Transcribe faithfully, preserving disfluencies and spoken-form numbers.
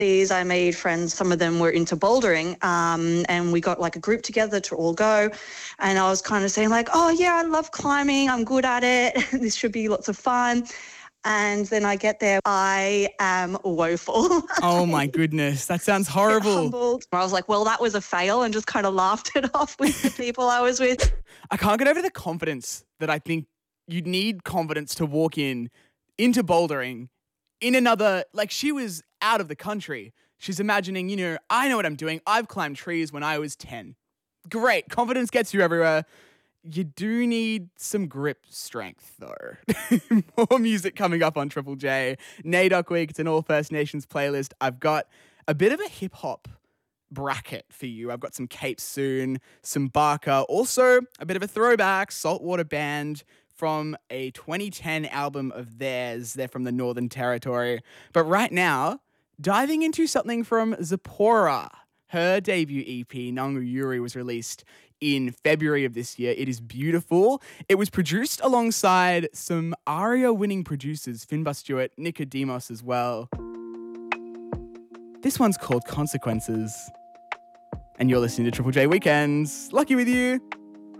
I made friends, some of them were into bouldering, um, and we got like a group together to all go. And I was kind of saying like, oh yeah, I love climbing, I'm good at it, this should be lots of fun. And then I get there, I am woeful. Oh my goodness, that sounds horrible. Humbled. I was like, well, that was a fail, and just kind of laughed it off with the people I was with. I can't get over the confidence that I think you'd need confidence to walk in, into bouldering, in another, like she was out of the country. She's imagining, you know, I know what I'm doing. I've climbed trees when I was ten. Great. Confidence gets you everywhere. You do need some grip strength, though. More music coming up on Triple J. NAIDOC Week, it's an All First Nations playlist. I've got a bit of a hip-hop bracket for you. I've got some Kate Soon, some Barker, also a bit of a throwback, Saltwater Band, from a twenty ten album of theirs. They're from the Northern Territory. But right now, diving into something from Zipporah. Her debut E P, Nangu Yuri, was released in February of this year. It is beautiful. It was produced alongside some ARIA-winning producers, Finbar Stewart, Nicodemus as well. This one's called Consequences. And you're listening to Triple J Weekends. Lucky with you.